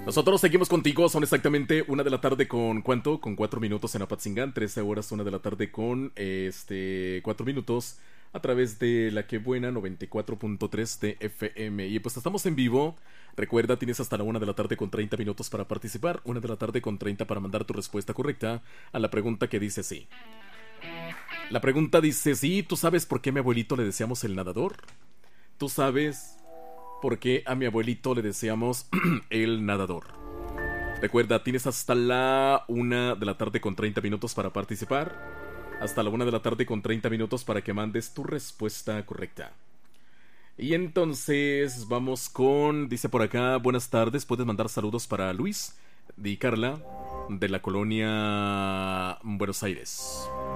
Nosotros seguimos contigo, son exactamente 1 de la tarde con ¿cuánto? Con 4 minutos en Apatzingán, 13 horas, 1 de la tarde con 4 minutos a través de la que buena 94.3 de FM. Y pues estamos en vivo. Recuerda, tienes hasta la 1 de la tarde con 30 minutos para participar, 1 de la tarde con 30 para mandar tu respuesta correcta a la pregunta que dice sí. La pregunta dice sí, ¿tú sabes por qué a mi abuelito le decíamos el nadador? ¿Tú sabes por qué a mi abuelito le decíamos el nadador? Recuerda, tienes hasta la 1 de la tarde con 30 minutos para participar. Hasta la 1 de la tarde con 30 minutos para que mandes tu respuesta correcta. Y entonces vamos con, dice por acá, buenas tardes, puedes mandar saludos para Luis y Carla de la colonia Buenos Aires.